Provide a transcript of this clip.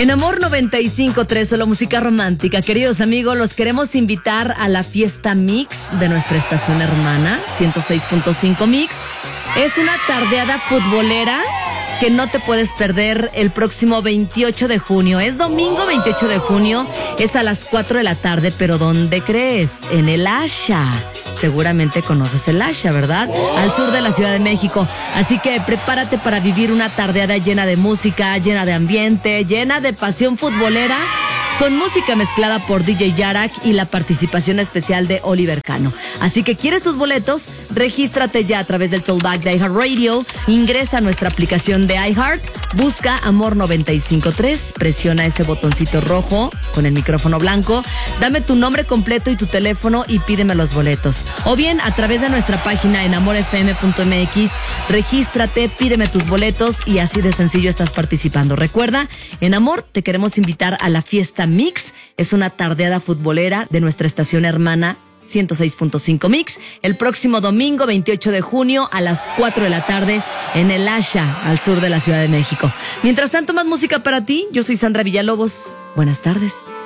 En Amor 95.3, solo música romántica. Queridos amigos, los queremos invitar a la fiesta Mix de nuestra estación hermana, 106.5 Mix. Es una tardeada futbolera que no te puedes perder el próximo 28 de junio. Es domingo 28 de junio, es a las 4 de la tarde, pero ¿dónde crees? En el Asha. Seguramente conoces el Asha, ¿verdad? Al sur de la Ciudad de México. Así que prepárate para vivir una tardeada llena de música, llena de ambiente, llena de pasión futbolera, con música mezclada por DJ Yarak y la participación especial de Oliver Cano. Así que ¿quieres tus boletos? Regístrate ya a través del Tollback de iHeartRadio, ingresa a nuestra aplicación de iHeart, busca Amor 95.3, presiona ese botoncito rojo con el micrófono blanco, dame tu nombre completo y tu teléfono y pídeme los boletos. O bien a través de nuestra página en amorfm.mx, regístrate, pídeme tus boletos y así de sencillo estás participando. Recuerda, en Amor te queremos invitar a la fiesta Mix. Es una tardeada futbolera de nuestra estación hermana 106.5 Mix, el próximo domingo 28 de junio a las 4 de la tarde en el Asha, al sur de la Ciudad de México. Mientras tanto, más música para ti. Yo soy Sandra Villalobos. Buenas tardes.